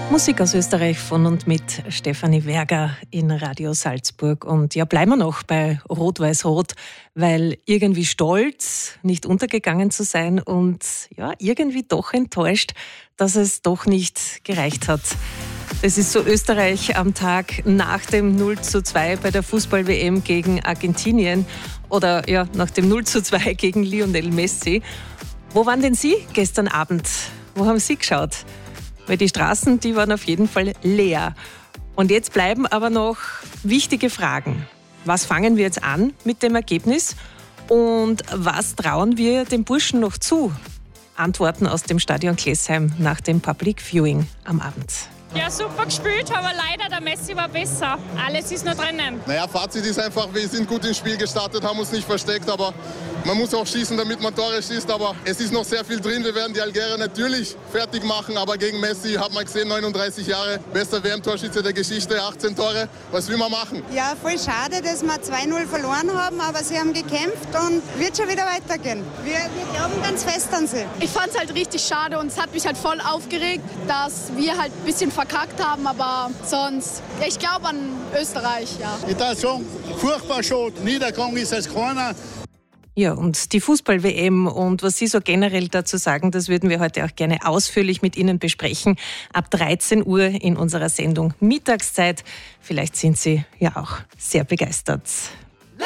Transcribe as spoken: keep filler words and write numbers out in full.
Musik aus Österreich von und mit Stefanie Werger in Radio Salzburg. Und ja, bleiben wir noch bei Rot-Weiß-Rot, weil irgendwie stolz, nicht untergegangen zu sein und ja, irgendwie doch enttäuscht, dass es doch nicht gereicht hat. Es ist so Österreich am Tag nach dem null zu zwei bei der Fußball-W M gegen Argentinien oder ja, nach dem null zu zwei gegen Lionel Messi. Wo waren denn Sie gestern Abend? Wo haben Sie geschaut? Weil die Straßen, die waren auf jeden Fall leer. Und jetzt bleiben aber noch wichtige Fragen. Was fangen wir jetzt an mit dem Ergebnis? Und was trauen wir den Burschen noch zu? Antworten aus dem Stadion Klesheim nach dem Public Viewing am Abend. Ja, super gespielt, aber leider der Messi war besser. Alles ist noch drinnen. Naja, Fazit ist einfach, wir sind gut ins Spiel gestartet, haben uns nicht versteckt, aber man muss auch schießen, damit man Tore schießt. Aber es ist noch sehr viel drin. Wir werden die Algerier natürlich fertig machen, aber gegen Messi hat man gesehen, neununddreißig Jahre, bester W M-Torschütze der Geschichte, achtzehn Tore. Was will man machen? Ja, voll schade, dass wir zwei null verloren haben, aber sie haben gekämpft und wird schon wieder weitergehen. Wir, wir glauben ganz fest an sie. Ich fand es halt richtig schade und es hat mich halt voll aufgeregt, dass wir halt ein bisschen verkackt haben, aber sonst, ich glaube an Österreich, ja. Ich darf sagen, furchtbar schade, niedergegangen ist als keiner. Ja, und die Fußball-W M und was Sie so generell dazu sagen, das würden wir heute auch gerne ausführlich mit Ihnen besprechen. Ab dreizehn Uhr in unserer Sendung Mittagszeit. Vielleicht sind Sie ja auch sehr begeistert.